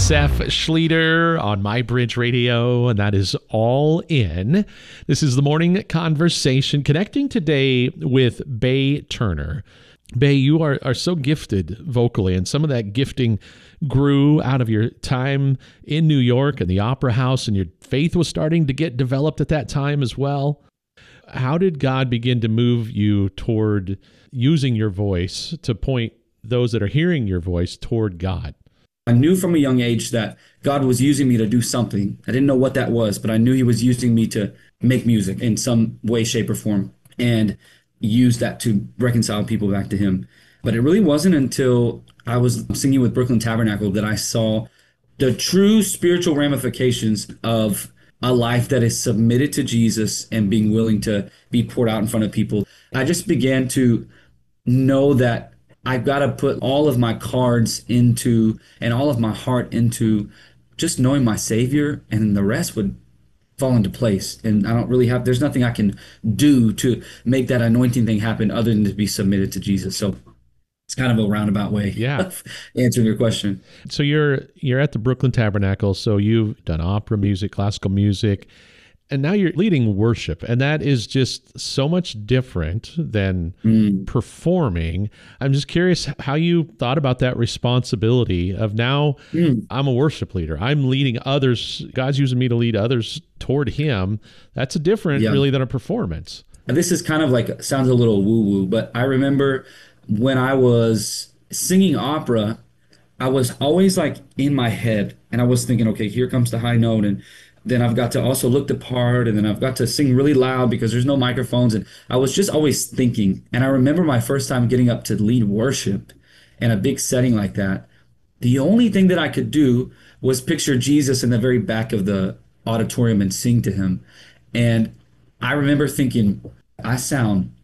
Seth Schlueter on MyBridge Radio, and that is All In. This is the Morning Conversation, connecting today with Bae Turner. Bae, you are so gifted vocally, and some of that gifting grew out of your time in New York and the Opera House, and your faith was starting to get developed at that time as well. How did God begin to move you toward using your voice to point those that are hearing your voice toward God? I knew from a young age that God was using me to do something. I didn't know what that was, but I knew he was using me to make music in some way, shape, or form, and use that to reconcile people back to him. But it really wasn't until I was singing with Brooklyn Tabernacle that I saw the true spiritual ramifications of a life that is submitted to Jesus and being willing to be poured out in front of people. I just began to know that I've got to put all of my cards into and all of my heart into just knowing my Savior, and the rest would fall into place. And I don't really have, there's nothing I can do to make that anointing thing happen other than to be submitted to Jesus. So it's kind of a roundabout way of answering your question. So you're at the Brooklyn Tabernacle. So you've done opera music, classical music, and now you're leading worship. And that is just so much different than performing. I'm just curious how you thought about that responsibility of now I'm a worship leader. I'm leading others. God's using me to lead others toward him. That's different really than a performance. And this is kind of like, sounds a little woo-woo, but I remember when I was singing opera, I was always like in my head, and I was thinking, okay, here comes the high note, and then I've got to also look the part, and then I've got to sing really loud because there's no microphones, and I was just always thinking. And I remember my first time getting up to lead worship in a big setting like that. The only thing that I could do was picture Jesus in the very back of the auditorium and sing to him. And I remember thinking, I sound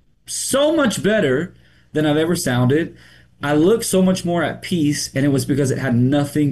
so much better than I've ever sounded. I look so much more at peace, and it was because it had nothing